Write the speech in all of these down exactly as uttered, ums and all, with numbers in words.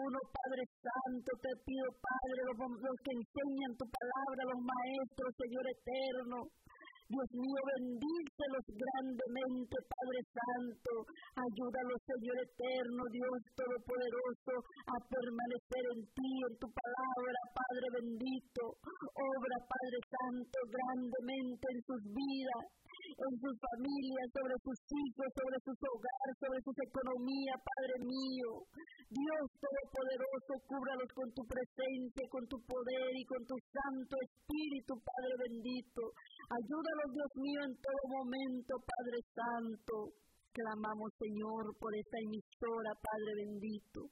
uno, Padre Santo, te pido, Padre, los, los que enseñan tu palabra, los maestros, Señor eterno. Dios mío, bendícelos grandemente, Padre Santo. Ayúdalos, Señor eterno, Dios todopoderoso, a permanecer en ti, en tu palabra, Padre bendito. Obra, Padre Santo, grandemente en sus vidas, en sus familias, sobre sus hijos, sobre sus hogares, sobre sus economías, Padre mío. Dios todopoderoso, cúbralos con tu presencia, con tu poder y con tu Santo Espíritu, Padre bendito. Ayúdalos, Dios mío, en todo momento, Padre Santo. Clamamos, Señor, por esta emisora, Padre bendito.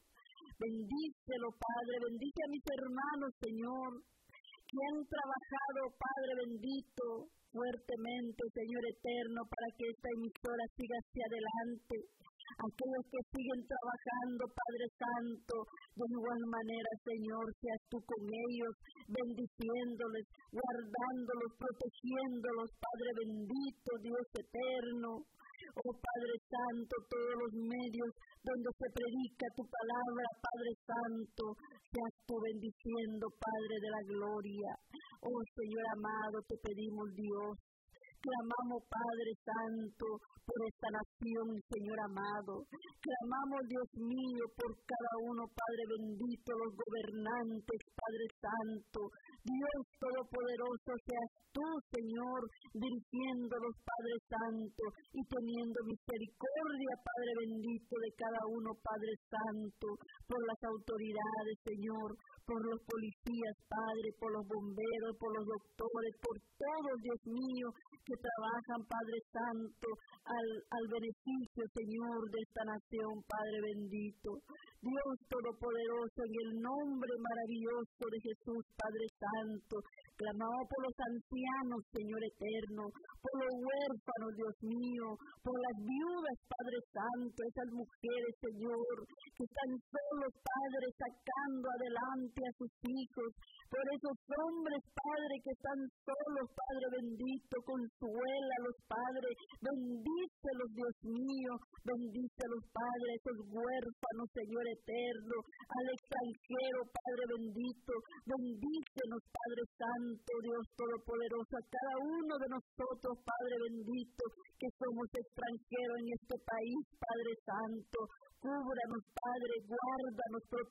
Bendícelo, Padre, bendice a mis hermanos, Señor, que han trabajado, Padre bendito, fuertemente, Señor eterno, para que esta emisora siga hacia adelante. Aquellos que siguen trabajando, Padre Santo, de igual manera, Señor, seas tú con ellos, bendiciéndoles, guardándolos, protegiéndolos, Padre bendito, Dios eterno. Oh Padre Santo, todos los medios donde se predica tu palabra, Padre Santo, seas tú bendiciendo, Padre de la gloria. Oh Señor amado, te pedimos, Dios. Clamamos, Padre Santo, por esta nación, Señor amado. Clamamos, Dios mío, por cada uno, Padre bendito, los gobernantes, Padre Santo. Dios todopoderoso, seas tú, Señor, dirigiéndolos, Padre Santo, y teniendo misericordia, Padre bendito, de cada uno, Padre Santo, por las autoridades, Señor, por los policías, Padre, por los bomberos, por los doctores, por todos, Dios mío, que trabajan, Padre Santo, al, al beneficio, Señor, de esta nación, Padre bendito. Dios todopoderoso, en el nombre maravilloso de Jesús, Padre Santo, clamamos por los ancianos, Señor eterno, por los huérfanos, Dios mío, por las viudas, Padre Santo, esas mujeres, Señor, que están solos, Padre, sacando adelante a sus hijos, por esos hombres, Padre, que están solos, Padre bendito, consuélalos, Padre, bendícelos, Dios mío, bendícelos, Padre, esos huérfanos, Señor eterno, al extranjero, Padre bendito, bendícenos, Padre Santo, Dios todopoderoso, a cada uno de nosotros, Padre bendito, que somos extranjeros en este país, Padre Santo. Cúbranos, Padre, guárdanos,